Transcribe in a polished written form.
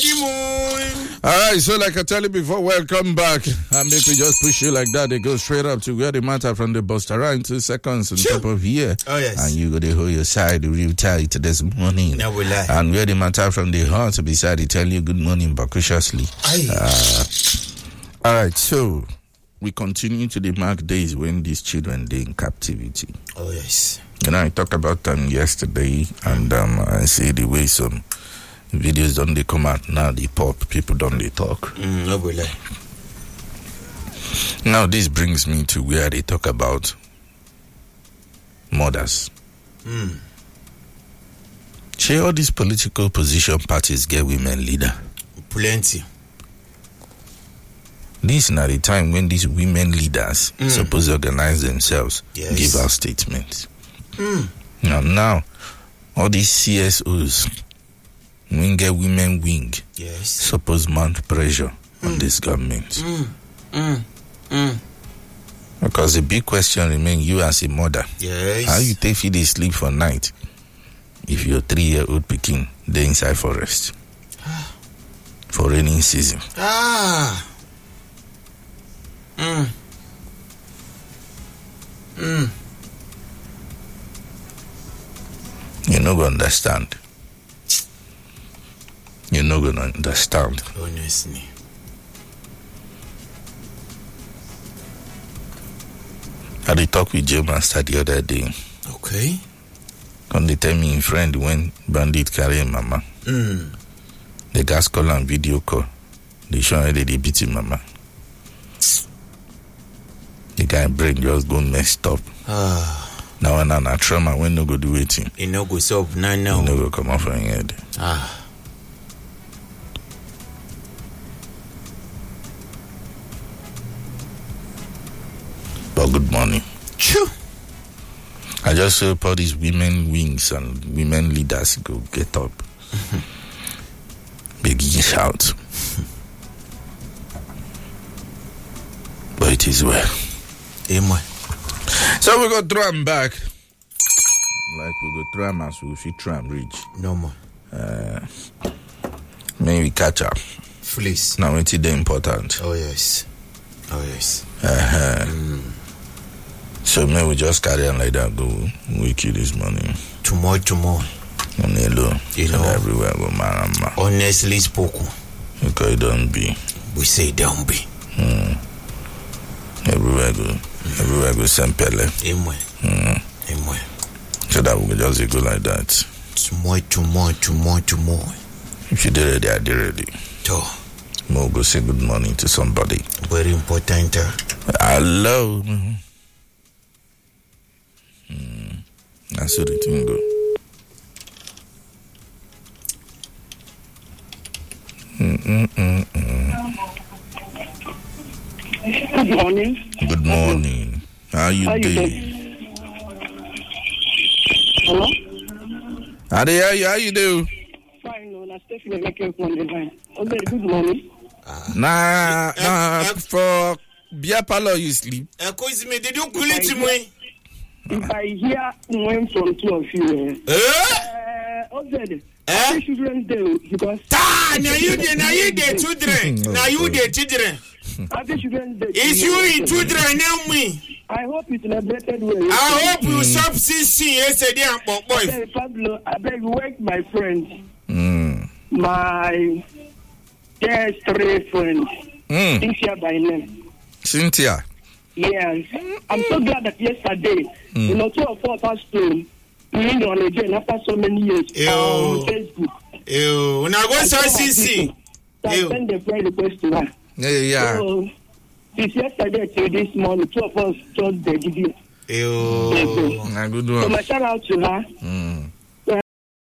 Alright, so like I tell you before, welcome back. And if we just push you like that, they go straight up to where the matter from the bus around 2 seconds on top of here. Oh, yes. And you go to hold your side, real tight this morning. No, we lie. And where the matter from the heart beside it, tell you good morning, but cautiously. Alright, so we continue to the mark days when these children are in captivity. Oh, yes. You know, I talked about them yesterday, and I see the way some videos don't they come out now, they pop, people don't they talk. No, we lie. Now, this brings me to where they talk about mothers. Share all these political position parties get women leader. Plenty. This is not the time when these women leaders supposed to organize themselves, Yes. give out statements. Now, all these CSOs, when get women wing, Yes. suppose mount pressure on this government. Because the big question remains, you as a mother, Yes. how you take feed sleep for night if your 3-year-old pikin dey inside forest for raining season? You no go understand. You no go understand. Honestly. I did talk with Jay Master the other day. Okay. Come they tell me in friend when bandit carry him mama. The gas call and video call. They show how they beat him mama. The guy brain just go messed up. Now when I'm trauma, when no go do waiting. You no go solve now. You no go come off on your head. But good morning. Choo. I just hope all these women wings and women leaders go get up. Begin shout. But it is well. Amen. So we go throw them back. Like we go throw them as we fit try and reach. No more. Maybe catch up. Please. Now it's the important. Oh, yes. Oh, yes. So maybe we just carry on like that, go wake you this morning. Tomorrow. On hello. You know. Everywhere go marama. Honestly spoken. Okay, don't be. We say don't be. Everywhere go sempele. Amen. Amen. So that we just go like that. Tomorrow. If you did ready, I did ready. We'll go say good morning to somebody. Very important. Hello. That's how the thing go. Good morning. Good morning. How you doing? Hello? How you do? Fine, no, Stephanie making from the line. Okay, good morning. Nah, for beer parlor you sleep. Did you cool it to me? If I hear one from two of you, okay, children do because now you the children. Now you the children. It's you in children now me. I hope you celebrated well. I hope you stop seeing yesterday and boy. Pablo, I beg work my friend. My dear stray friend. Cynthia by name. Cynthia. Yes. I'm so glad that yesterday, two of us passed to me on again after so many years on Facebook. Now go CC. I send a friend request to her. Yeah. So, since yesterday till this morning, two of us just the video. Good one. So my shout out to her.